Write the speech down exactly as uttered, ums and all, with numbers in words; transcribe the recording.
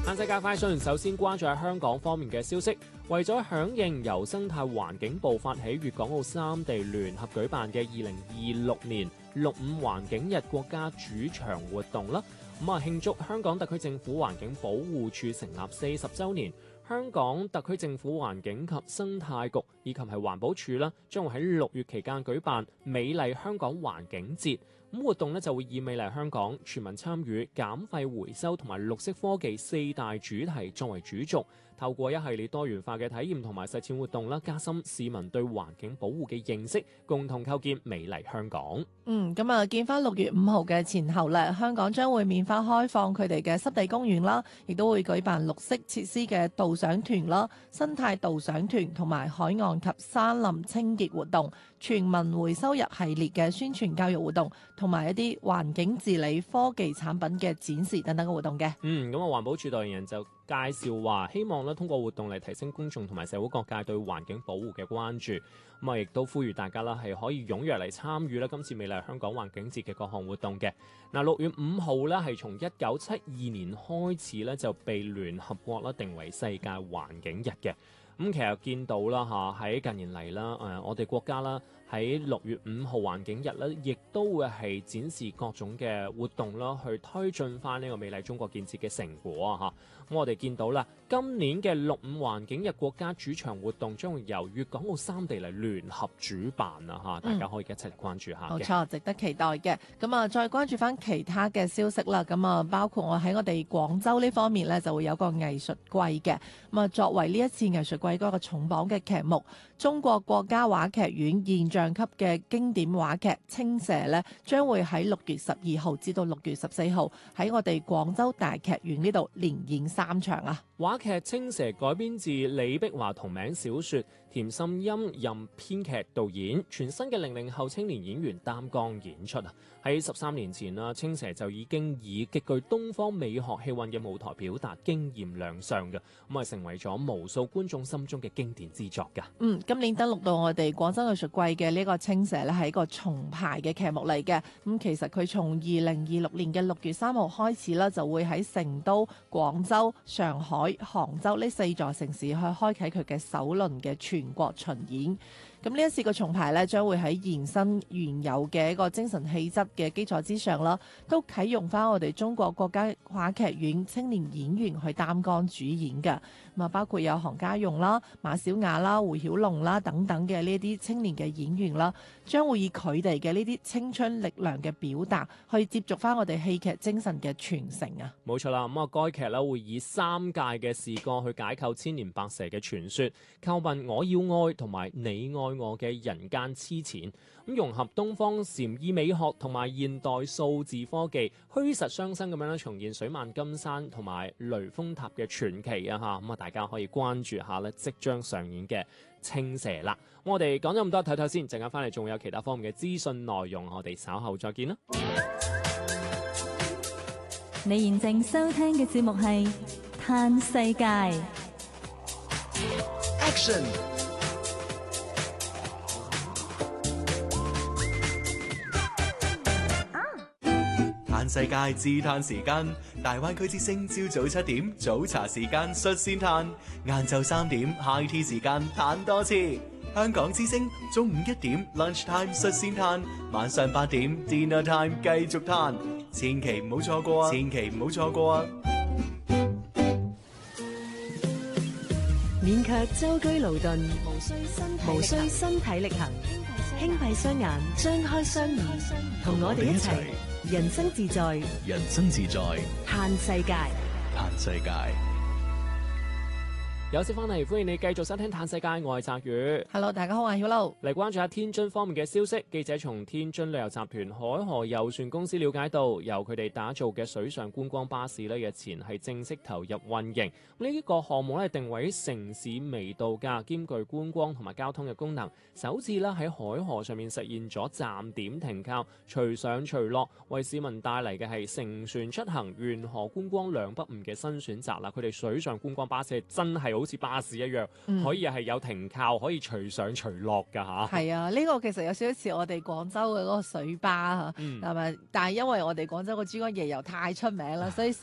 晏世界快訊，首先關注喺香港方面嘅消息。為咗響應由生態環境部發起粵港澳三地聯合舉辦嘅二零二六年六五環境日國家主場活動啦，咁啊慶祝香港特區政府環境保護署成立四十週年。香港特區政府環境及生態局以及係環保署啦，將會喺六月期間舉辦美麗香港環境節。咁活動咧就會以美麗香港、全民參與、減廢回收同埋綠色科技四大主題作為主軸，透過一系列多元化嘅體驗同埋實踐活動啦，加深市民對環境保護嘅認識，共同構建美麗香港。 嗯，咁啊，見翻六月五號嘅前後咧，香港將會免費開放佢哋嘅濕地公園啦，亦都會舉辦綠色設施嘅導賞團啦、生態導賞團同埋海岸及山林清潔活動、全民回收日系列嘅宣傳教育活動，同埋一啲環境治理科技產品嘅展示等等嘅活動嘅。 嗯，咁啊，環保署代言人就介紹話，希望咧通過活動嚟提升公眾同埋社會各界對環境保護嘅關注。咁啊，亦都呼籲大家啦係可以踴躍嚟參與啦今次美麗香港環境節嘅各項活動嘅。嗱，六月五號咧係從一九七二年開始咧就被聯合國啦定為世界環境日嘅。咁其實見到啦嚇，喺近年嚟啦，誒我哋國家啦喺六月五號環境日咧，亦都會係展示各種嘅活動啦，去推進翻呢個美麗中國建設嘅成果啊嚇。咁我哋見到啦，今年嘅六五環境日國家主場活動將會由粵港澳三地嚟聯合主辦啊嚇，大家可以一齊嚟關注下嘅。 冇錯，值得期待嘅。咁啊，再關注翻其他嘅消息啦。咁啊，包括我喺我哋廣州呢方面咧，就會有個藝術季嘅。咁啊，作為呢一次藝術季嗰個重磅嘅劇目，中國國家話劇院現象級嘅經典話劇《青蛇》咧，將會喺六月十二號至到六月十四號喺我哋廣州大劇院呢度連演三場啊！ 話劇《青蛇》改編自李碧華同名小說，田心音任編劇導演，全新嘅零零後青年演員擔綱演出啊！喺十三年前啦，《青蛇》就已經以極具東方美學氣韻嘅舞台表達經驗亮相嘅，咁啊成為咗無數觀眾心中嘅經典之作㗎。 嗯，今年登陸到我哋廣州藝術季嘅呢個《青蛇》咧，係一個重排嘅劇目嚟嘅。咁、嗯、其實佢從二零二六年嘅六月三號開始啦，就會喺成都、廣州、上海、杭州呢四座城市去開啟佢嘅首輪嘅全國巡演。咁呢一次嘅重排咧，將會喺延伸原有嘅一個精神氣質嘅基礎之上啦，都啟用翻我哋中國國家話劇院青年演員去擔綱主演嘅。咁啊，包括有韓家用啦、馬小雅啦、胡曉龍啦等等嘅呢啲青年嘅演員啦，將會以佢哋嘅呢啲青春力量嘅表達，去接續翻我哋戲劇精神嘅傳承啊！ 冇錯啦，咁啊，該劇咧會以三屆嘅視角去解構千年白蛇嘅傳說，叩問我要愛同埋你愛我嘅人間痴纏，咁融合東方禪意美學同埋現代數字科技，虛實相生咁樣咧重現水漫金山同埋雷峰塔嘅傳奇啊！嚇，咁啊，大家可以關注下咧即將上演嘅青蛇啦。我哋講咗咁多，睇睇先，陣間翻嚟仲有其他方面嘅資訊內容，我哋稍後再見啦。 你現正收聽嘅節目係《嘆世界》 Action。嘆世界自嘆時間，大灣區之聲朝早七點早茶時間率先嘆，晏晝三點 high tea 時間嘆多次。香港之聲中午一點 lunch time 率先嘆，晚上八點 dinner time 繼續嘆，千祈唔好錯過啊！千祈唔好錯過啊！ 免卻舟車勞頓，無需身體力行，輕閉雙眼，張開雙耳，同我哋一齊。人生自在， 人生自在， 嘆世界， 嘆世界。 有時翻嚟，歡迎你繼續收聽《嘆世界》，我係澤宇。 Hello， 大家好，我係曉露。 嚟關注下天津方面嘅消息。記者從天津旅遊集團海河遊船公司了解到，由佢哋打造嘅水上觀光巴士呢，日前係正式投入運營。呢、這、一個項目呢，定位城市微度假，兼具觀光同埋交通嘅功能。首次咧喺海河上面實現咗站點停靠、隨上隨落，為市民帶嚟嘅係乘船出行、沿河觀光兩不誤嘅新選擇啦。佢哋水上觀光巴士係真係好似巴士一樣，嗯、可以係有停靠，可以隨上隨落㗎吓。 係啊，呢、這個其實有少少似我哋廣州嘅嗰個水巴嚇，係咪、嗯？但係因為我哋廣州個珠江夜遊太出名啦，所以